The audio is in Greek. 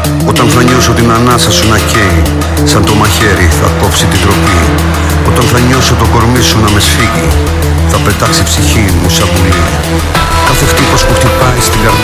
Όταν θα νιώσω την ανάσα σου να καίει, σαν το μαχαίρι θα κόψει την τροπή. Όταν θα νιώσω το κορμί σου να με σφίγγει, θα πετάξει ψυχή μου σαν πουλί. Κάθε χτύπος που χτυπάει στην καρδιά